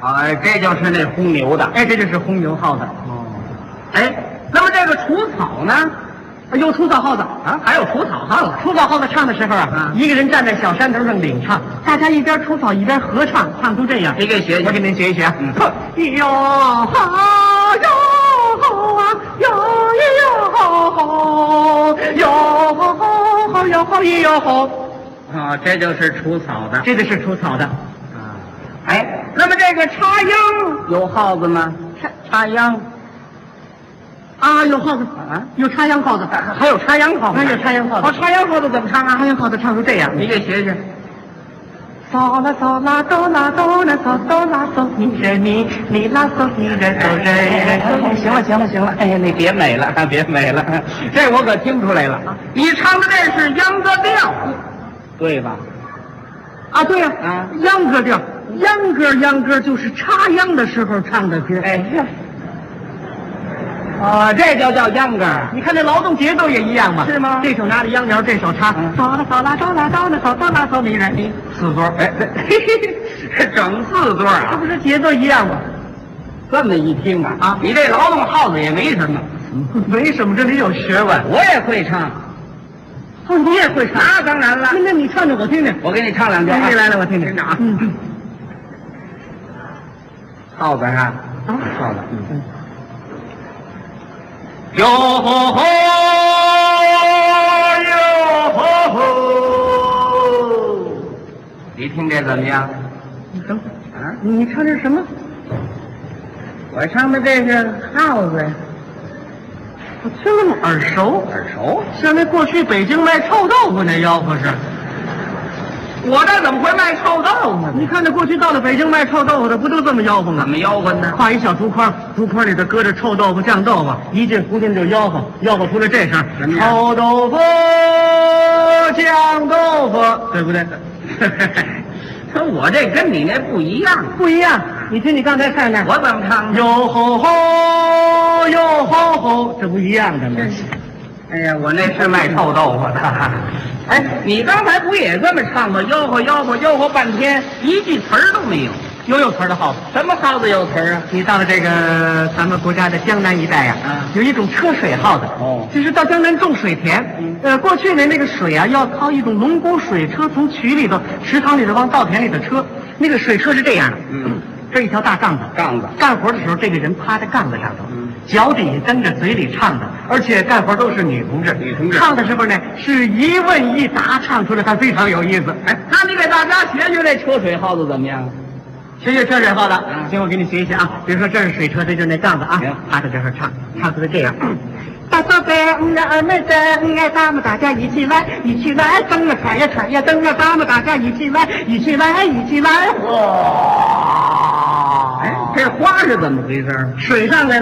这就是那红牛的。 哎，这就是红牛耗子。 哦，哎，那么这个除草呢？ 有除草耗子啊，还有除草耗子。 除草耗子唱的时候啊，一个人站在小山头上领唱，大家一边除草一边合唱，唱出这样。 你给学学， 我给您学一学啊。哟吼哟吼啊，哟吼哟吼哟吼哟吼。 啊，这就是除草的。 这个是除草的。 啊，哎，那么这个插秧有耗子吗？插秧。 啊，有耗子啊， 有插秧耗子， 还有插秧耗子， 还有插秧耗子。 插秧耗子怎么唱啊？ 插秧耗子唱出这样， 你给学学。 嗦啦嗦啦哆啦哆啦嗦哆啦嗦咪re咪咪啦嗦咪re嗦re re嗦。行了行了行了， 哎呀，你别美了，别美了，这我可听出来了。你唱的这是秧歌调，对吧？ 啊，对呀， 啊， 秧歌调，秧歌就是插秧的时候唱的歌。 哎呀。这就叫秧歌。 你看这劳动节奏也一样嘛， 是吗？ 这手拿着秧苗，这手插嗦啦嗦啦哆啦哆啦嗦哆啦嗦咪re咪 4桌，哎，整4桌啊， 这不是节奏一样吗？ 这么一听啊，你这劳动耗子也没什么， 没什么，这里有学问。 我也会唱。 哦，你也会唱？ 当然了。 那你唱唱我听听。 我给你唱2句。 你来了，我听听。 听着啊。耗子啊，耗子，哟吼吼，哟吼吼，你听这怎么样？ 你等会儿啊， 你唱这什么？ 我唱的这是耗子， 我听着耳熟， 耳熟。 像那过去北京卖臭豆腐那吆喝是。 我这怎么会卖臭豆腐呢？ 你看这过去到了北京卖臭豆腐的，不都这么吆喝吗？ 怎么吆喝呢？ 挎一小竹筐，竹筐里头搁着臭豆腐、酱豆腐，一进胡同就吆喝，吆喝出来这声：臭豆腐、酱豆腐，对不对？ 可我这跟你那不一样， 不一样。你听你刚才唱那， 我怎么唱？ 哟吼吼，哟吼吼，这不一样的吗？ 哎呀，我那是卖臭豆腐的。哎，你刚才不也这么唱吗？吆喝吆喝吆喝半天，一句词儿都没有。 有词儿的耗子， 什么耗子有词儿啊？ 你到了这个咱们国家的江南一带呀，有一种车水耗子。 哦， 就是到江南种水田。过去呢，那个水啊，要靠一种龙骨水车从渠里头、池塘里头往稻田里头车。那个水车是这样的，这一条大杠子，干活的时候，这个人趴在杠子上头，脚底下蹬着，嘴里唱的，而且干活都是女同志。唱的时候呢，是一问一答，唱出来，它非常有意思。 哎，那你给大家学学这车水耗子怎么样？ 学学车水耗子。行，我给你学一学啊。比如说这是水车，这就是那杠子啊，趴在这儿唱出来这样。大嫂子，二妹子，咱们大家一起来，一起来，蹬啊踩呀踩呀蹬啊，咱们大家一起来，一起来，一起来，哇！ 哎，这花是怎么回事？ 水上来